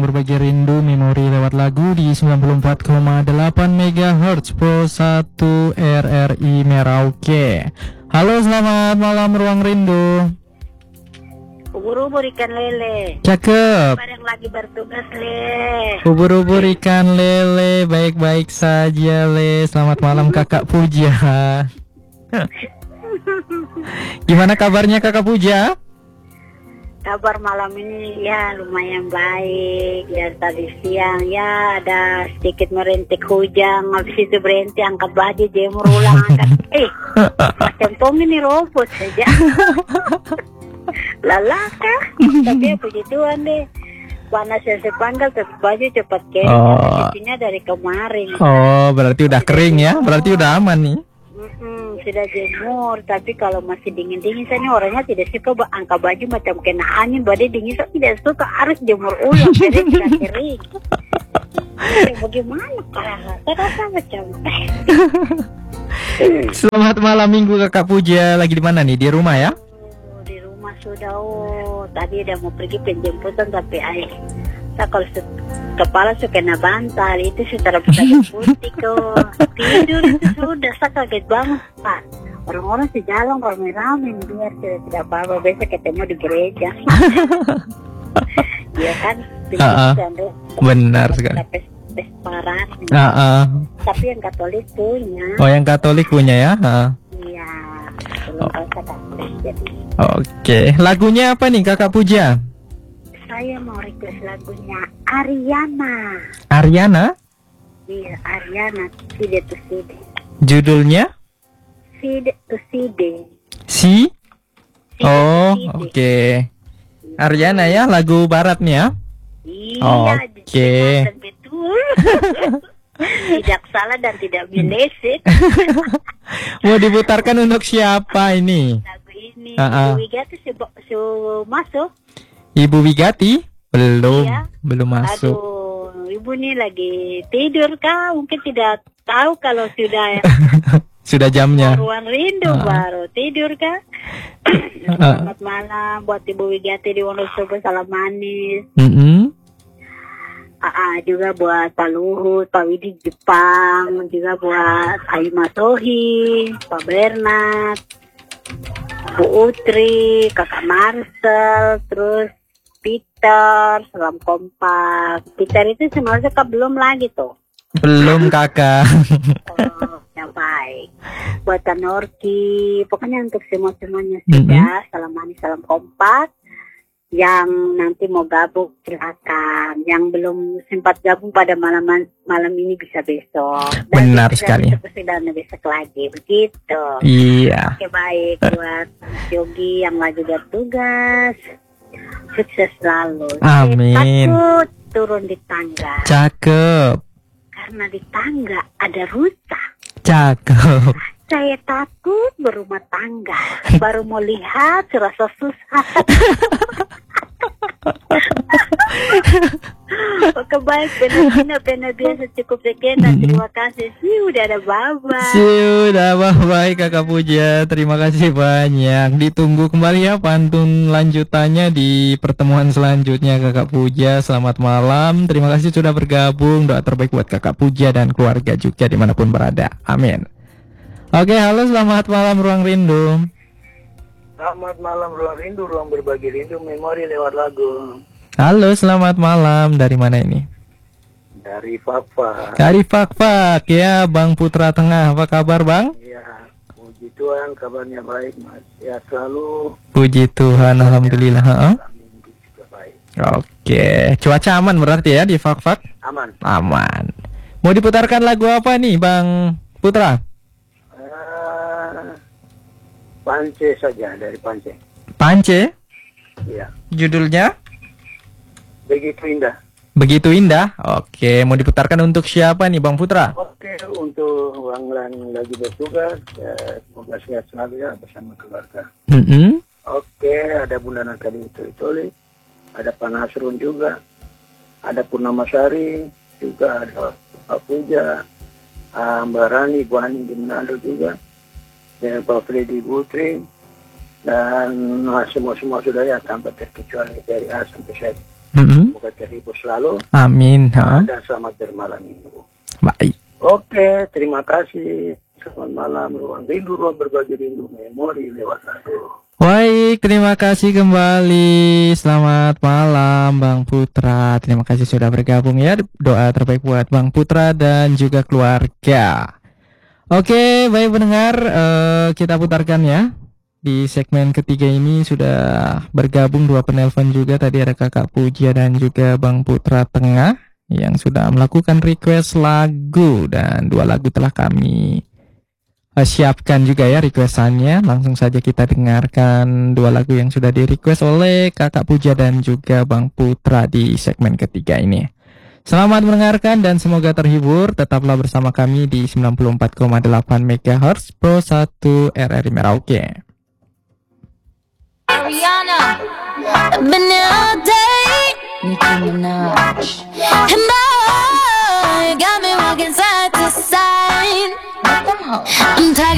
berbagi rindu memori lewat lagu di 94,8 MHz Pro 1 RRI Merauke. Halo, selamat malam Ruang Rindu. Ubur-ubur ikan lele. Cakep. Yang lagi bertugas, Le. Ubur-ubur ikan lele, baik-baik saja, Le. Selamat malam Kakak Puja. Gimana kabarnya Kakak Puja? Kabar malam ini ya lumayan baik. Ya tadi siang ya ada sedikit merintik hujan. Habis itu berhenti, angkat baju, jemur ulang, angkat. Macam Tom ini robot saja. Lalaka. Tapi ya puji Tuhan deh. Panas yang sepanggal tetap baju cepat kering. Isinya dari kemarin. Oh, berarti udah kering ya? Berarti udah aman nih. Sudah jemur, tapi kalau masih dingin-dingin saya ini orangnya tidak suka angkat baju macam kena angin, badai dingin saya tidak suka, harus jemur ulang jadi tidak kering. Bagaimana kalau saya rasa macam Selamat malam minggu Kakak Puja, lagi di mana nih? Di rumah ya? Di rumah sudah. Tadi udah mau pergi penjemputan tapi saya kalau kepala suka kena bantal itu sudah putih kok. Tidur itu sudah, saya kaget banget Pak. Orang-orang sejalan ramai-ramai biar tidak apa-apa, besok ketemu di gereja. Iya kan? Benar sekali. Pes parah. Tapi yang Katolik punya. Oh, yang Katolik punya ya? Iya. Belum Katolik jadi. Oke, lagunya apa nih Kakak Puja? Saya mau request lagunya Ariana. Ariana? Iya, Ariana, Side to Side. Judulnya? Side to Side. Si? Oh, oke. Ariana ya, lagu barat nih ya? Iya, oke. Betul. Tidak salah dan tidak meleset. Mau diputarkan untuk siapa ini? Lagu ini Ibu Wigati masuk. Ibu Wigati? Belum, iya. Belum masuk. Aduh, Ibu ini lagi tidur kah? Mungkin tidak tahu kalau sudah sudah jamnya. Ruang Rindu baru tidur kah? Selamat malam buat Ibu Wigati di Wonosobo, salam manis. Juga buat Pak Luhut, Pak Widi Jepang, juga buat Aima Sohi, Pak Bernard, Bu Utri, Kakak Marcel, terus Peter, salam kompak. Peter itu sebenarnya belum lagi tuh. Belum kakak. Oh, ya baik. Buat Tanorki, pokoknya untuk semuanya sudah. Salam manis, salam kompak. Yang nanti mau gabung silakan. Yang belum sempat gabung pada malam ini bisa besok. Dan benar sekali. Dan besok lagi begitu. Iya. Oke, baik buat Yogi yang lagi bertugas. Sukses selalu. Amin. Takut turun di tangga. Cakep. Karena di tangga ada rusa. Cakep. Saya takut berumah tangga. Baru mau lihat serasa susah. Oke baik, pena biasa cukup sekian dan terima kasih. Sudah ada bye-bye. Sudah bye-bye Kakak Puja. Terima kasih banyak. Ditunggu kembali ya pantun lanjutannya di pertemuan selanjutnya Kakak Puja. Selamat malam. Terima kasih sudah bergabung. Doa terbaik buat Kakak Puja dan keluarga juga dimanapun berada. Amin. Oke, halo, selamat malam Ruang Rindu. Selamat malam Ruang Rindu, ruang berbagi rindu memori lewat lagu. Halo, selamat malam. Dari mana ini? Dari Fakfak. Dari Fakfak ya, Bang Putra Tengah. Apa kabar Bang? Iya, puji Tuhan kabarnya baik Mas. Ya selalu. Puji Tuhan, alhamdulillah. Juga baik. Oke, cuaca aman berarti ya di Fakfak? Aman. Aman. Mau diputarkan lagu apa nih Bang Putra? Pance saja, dari Pance. Pance? Iya. Judulnya? Begitu indah. Begitu indah. Oke, mau diputarkan untuk siapa nih Bang Putra? Oke, untuk orang lagi bertugas, semoga sehat selalu ya bersama keluarga. Oke, ada Bunda Natali Toli, ada Pak Nasrun juga, ada Purnama Sari, juga ada Pak Puja, Mbak Rani, Bu Hani di Manado juga, dan Pak Freddy Putri, dan semua sudah ya tanpa terkecuali dari A sampai Z. semoga terhibur selalu. Amin. Dan selamat bermalam minggu. Baik. Oke, terima kasih. Selamat malam, ruang rindu, ruang berbagi rindu, memori lewat lagu. Baik, terima kasih kembali. Selamat malam Bang Putra. Terima kasih sudah bergabung ya. Doa terbaik buat Bang Putra dan juga keluarga. Oke, baik pendengar, kita putarkan ya. Di segmen ketiga ini sudah bergabung 2 penelpon juga. Tadi ada Kakak Puja dan juga Bang Putra Tengah yang sudah melakukan request lagu. Dan 2 lagu telah kami siapkan juga ya requestannya. Langsung saja kita dengarkan 2 lagu yang sudah di request oleh Kakak Puja dan juga Bang Putra di segmen ketiga ini. Selamat mendengarkan dan semoga terhibur. Tetaplah bersama kami di 94,8 MHz Pro 1 RRI Merauke. Ariana, been all day, Nicki Minaj, and boy, got me walking side to side. I'm tired.